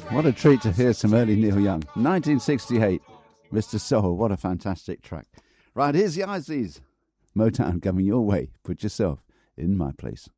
What a treat to hear some early Neil Young. 1968, Mr. Soul, what a fantastic track. Right, here's the Isleys. Motown coming your way. Put yourself in my place.